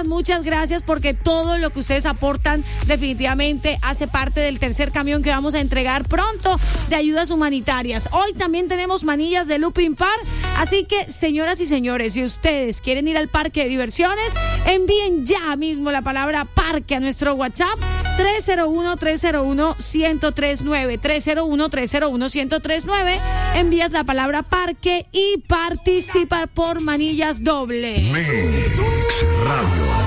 muchas gracias porque todo lo que ustedes aportan definitivamente hace parte del tercer camión que vamos a entregar pronto de ayudas humanitarias. Hoy también tenemos manillas de Looping Park, así que señoras y señores, si ustedes quieren ir al parque de diversiones, envíen ya mismo la palabra parque a nuestro WhatsApp 301-301-1039, 301-301-1039. Envías la palabra parque y participa por manillas doble. Mix Radio.